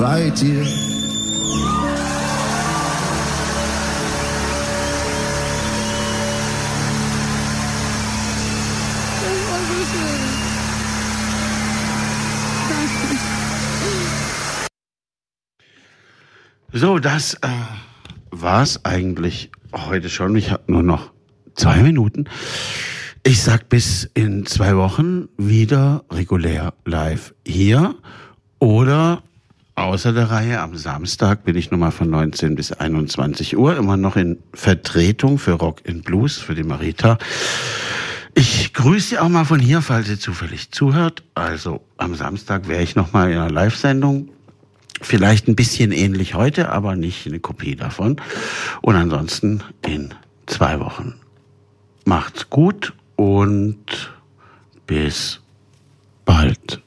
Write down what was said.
bei dir. So, das war's eigentlich heute schon. Ich habe nur noch 2 Minuten. Ich sag bis in 2 Wochen wieder regulär live hier oder außer der Reihe. Am Samstag bin ich nochmal von 19 bis 21 Uhr immer noch in Vertretung für Rock and Blues, für die Marita. Ich grüße Sie auch mal von hier, falls ihr zufällig zuhört. Also am Samstag wäre ich nochmal in einer Live-Sendung. Vielleicht ein bisschen ähnlich heute, aber nicht eine Kopie davon. Und ansonsten in 2 Wochen. Macht's gut und bis bald.